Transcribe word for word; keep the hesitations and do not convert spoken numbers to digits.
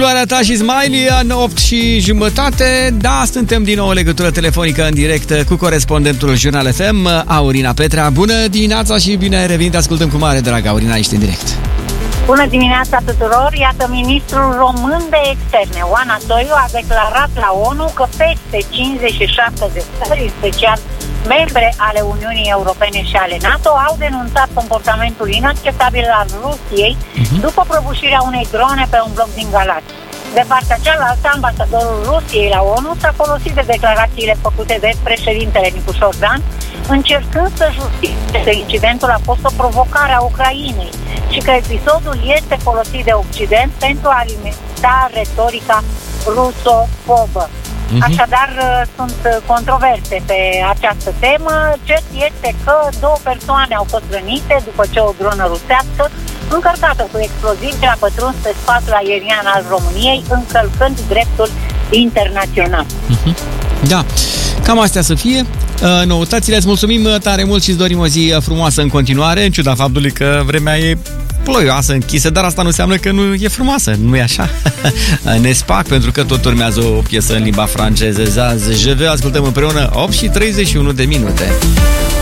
Culoarea ta și Smiley în opt și jumătate. Da, suntem din nou în legătură telefonică în direct cu corespondentul Jurnal F M, Aurina Petrea. Bună dimineața și bine ai revenit. Ascultăm cu mare drag, Aurina, ești în direct. Bună dimineața tuturor! Iată, ministrul român de externe, Oana Soiu, a declarat la ONU că peste cincizeci și șapte de țări, în special membre ale Uniunii Europene și ale NATO, au denunțat comportamentul inacceptabil al Rusiei uh-huh. după prăbușirea unei drone pe un bloc din Galați. De partea cealaltă, ambasadorul Rusiei la ONU s-a folosit de declarațiile făcute de președintele Nicușor Dan, încercând să justifice că incidentul a fost o provocare a Ucrainei și că episodul este folosit de Occident pentru a alimenta retorica rusofobă. Uh-huh. Așadar, sunt controverse pe această temă. Cert este că două persoane au fost rănite după ce o dronă rusească încărcată cu explozivi a pătruns pe spațiul aerian al României, încălcând dreptul internațional. Uh-huh. Da, cam astea să fie noutățile. Îți mulțumim tare mult și îți dorim o zi frumoasă în continuare, în ciuda faptului că vremea e ploioasă, închisă, dar asta nu înseamnă că nu e frumoasă, nu e așa? Ne spac, pentru că tot urmează o piesă în limba franceză. Je veux, ascultăm împreună opt și treizeci și unu de minute.